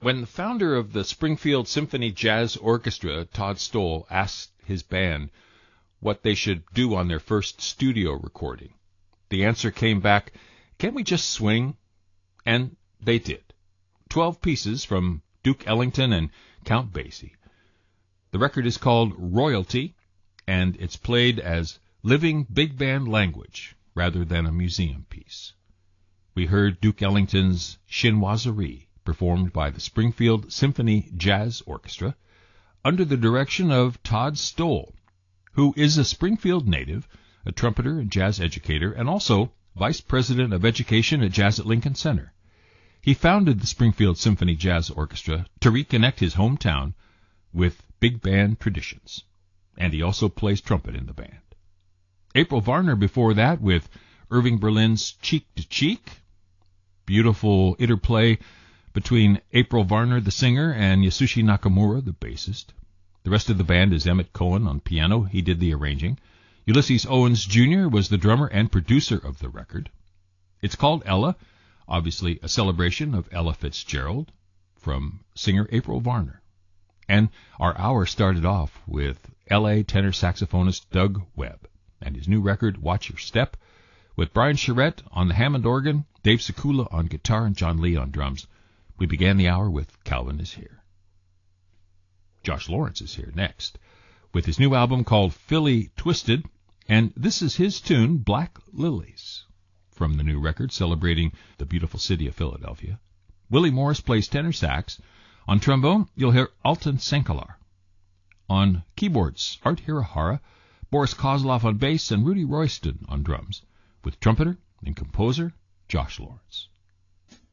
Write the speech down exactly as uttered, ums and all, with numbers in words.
When the founder of the Springfield Symphony Jazz Orchestra, Todd Stoll, asked his band what they should do on their first studio recording, the answer came back, "Can't we just swing?" And they did. Twelve pieces from Duke Ellington and Count Basie. The record is called Royalty, and it's played as living big band language rather than a museum piece. We heard Duke Ellington's Chinoiserie, performed by the Springfield Symphony Jazz Orchestra, under the direction of Todd Stoll, who is a Springfield native, a trumpeter and jazz educator, and also Vice President of Education at Jazz at Lincoln Center. He founded the Springfield Symphony Jazz Orchestra to reconnect his hometown with big band traditions, and he also plays trumpet in the band. April Varner before that with Irving Berlin's Cheek to Cheek, beautiful interplay between April Varner, the singer, and Yasushi Nakamura, the bassist. The rest of the band is Emmett Cohen on piano. He did the arranging. Ulysses Owens Junior was the drummer and producer of the record. It's called Ella, obviously a celebration of Ella Fitzgerald, from singer April Varner. And our hour started off with L A tenor saxophonist Doug Webb and his new record, Watch Your Step, with Brian Charette on the Hammond organ, Dave Sekula on guitar, and John Lee on drums. We began the hour with Calvin Is Here. Josh Lawrence is here next with his new album called Philly Twisted, and this is his tune, Black Lilies, from the new record celebrating the beautiful city of Philadelphia. Willie Morris plays tenor sax. On trombone, you'll hear Alton Sankalar. On keyboards, Art Hirahara, Boris Kozlov on bass, and Rudy Royston on drums, with trumpeter and composer Josh Lawrence.